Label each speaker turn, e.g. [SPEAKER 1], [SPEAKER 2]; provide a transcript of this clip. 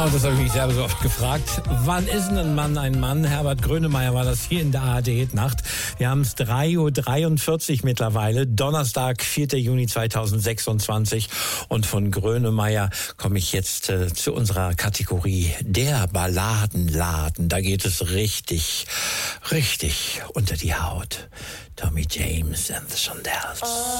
[SPEAKER 1] Oh, das habe ich mich selber so oft gefragt. Wann ist denn ein Mann ein Mann? Herbert Grönemeyer war das hier in der ARD-Nacht. Wir haben es 3:43 Uhr mittlerweile, Donnerstag, 4. Juni 2026. Und von Grönemeyer komme ich jetzt zu unserer Kategorie der Balladenladen. Da geht es richtig unter die Haut. Tommy James and the Shondells.